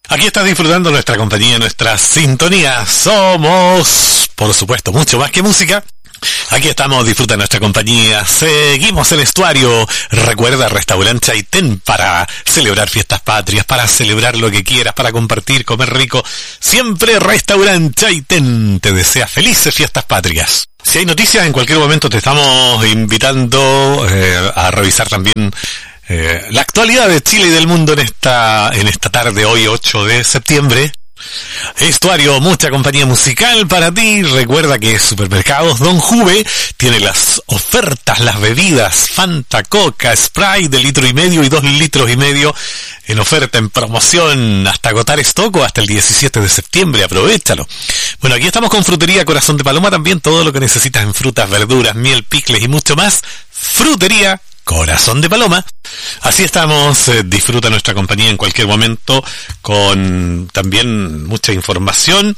Aquí estás disfrutando nuestra compañía, nuestra sintonía. Somos, por supuesto, mucho más que música. Aquí estamos, disfruta nuestra compañía. Seguimos el estuario. Recuerda, Restaurante Chaitén, para celebrar fiestas patrias, para celebrar lo que quieras, para compartir, comer rico. Siempre Restaurante Chaitén te desea felices fiestas patrias. Si hay noticias, en cualquier momento te estamos invitando a revisar también la actualidad de Chile y del mundo en esta tarde, hoy 8 de septiembre. Estuario, mucha compañía musical para ti. Recuerda que Supermercados Don Juve tiene las ofertas, las bebidas Fanta, Coca, Sprite de 1,5 litros y 2,5 litros en oferta, en promoción, hasta agotar stock o hasta el 17 de septiembre. Aprovéchalo. Bueno, aquí estamos con Frutería Corazón de Paloma, también todo lo que necesitas en frutas, verduras, miel, picles y mucho más. Frutería Corazón de Paloma. Así estamos, disfruta nuestra compañía en cualquier momento, con también mucha información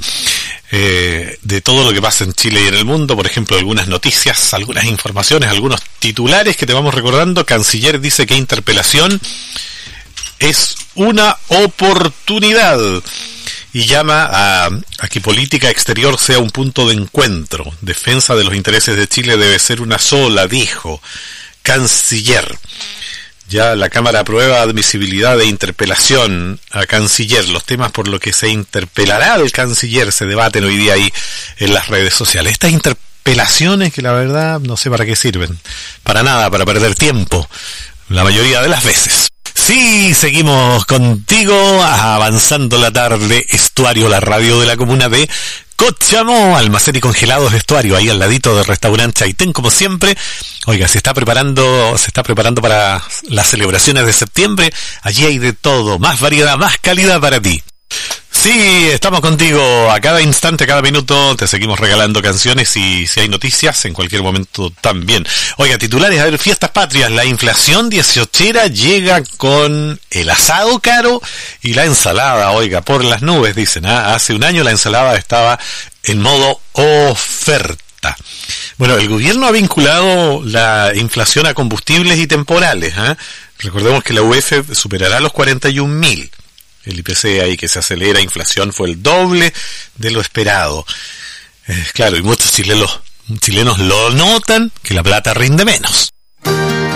de todo lo que pasa en Chile y en el mundo. Por ejemplo, algunas noticias, algunas informaciones, algunos titulares que te vamos recordando. Canciller dice que interpelación es una oportunidad y llama a que política exterior sea un punto de encuentro. Defensa de los intereses de Chile debe ser una sola, dijo Canciller. Ya la Cámara aprueba admisibilidad de interpelación a Canciller. Los temas por los que se interpelará al Canciller se debaten hoy día ahí en las redes sociales. Estas interpelaciones que la verdad no sé para qué sirven. Para nada, para perder tiempo. La mayoría de las veces. Sí, seguimos contigo, avanzando la tarde. Estuario, la radio de la comuna de Cochamó, almacén y congelados Estuario, ahí al ladito del Restaurante Chaitén, como siempre. Oiga, se está preparando para las celebraciones de septiembre. Allí hay de todo, más variedad, más calidad para ti. Sí, estamos contigo a cada instante, a cada minuto, te seguimos regalando canciones y si hay noticias, en cualquier momento también. Oiga, titulares, a ver, fiestas patrias, la inflación 18era llega con el asado caro y la ensalada, oiga, por las nubes, dicen. Hace un año la ensalada estaba en modo oferta. Bueno, el gobierno ha vinculado la inflación a combustibles y temporales. Recordemos que la UF superará los 41.000. El IPC ahí que se acelera, inflación fue el doble de lo esperado. Claro, y muchos chilenos lo notan, que la plata rinde menos.